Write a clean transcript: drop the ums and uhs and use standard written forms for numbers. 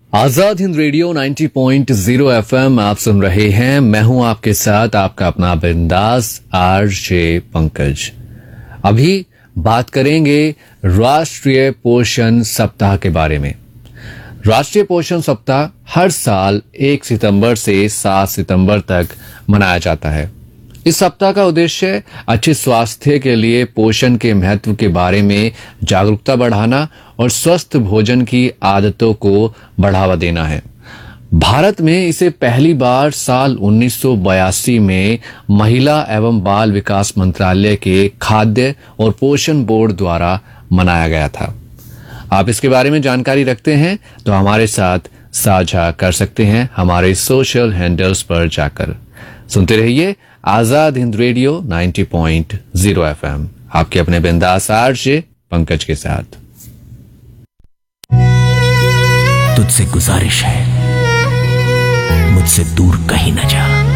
Azad Hind radio 90.0 FM आप सुन रहे हैं। मैं हूं आपके साथ आपका अपना बिंदास आरजे पंकज। अभी बात करेंगे राष्ट्रीय पोषण सप्ताह के बारे में। राष्ट्रीय पोषण सप्ताह हर साल 1 सितंबर से 7 सितंबर तक मनाया जाता है। इस सप्ताह का उद्देश्य अच्छे स्वास्थ्य के लिए पोषण के महत्व के बारे में जागरूकता बढ़ाना और स्वस्थ भोजन की आदतों को बढ़ावा देना है। भारत में इसे पहली बार साल 1982 में महिला एवं बाल विकास मंत्रालय के खाद्य और पोषण बोर्ड द्वारा मनाया गया था। आप इसके बारे में जानकारी रखते हैं तो हमारे साथ साझा कर सकते हैं हमारे सोशल हैंडल्स पर जाकर। सुनते रहिए आजाद हिंद रेडियो 90.0 एफएम, आपके अपने बिंदास आरजे पंकज के साथ। तुझसे गुजारिश है, मुझसे दूर कहीं न जा।